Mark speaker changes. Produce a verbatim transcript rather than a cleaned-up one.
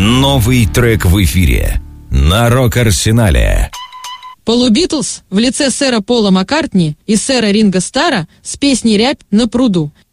Speaker 1: Новый трек в эфире на Рок-Арсенале.
Speaker 2: Полу Битлз в лице сэра Пола Маккартни и сэра Ринго Стара с песней «Рябь на пруду».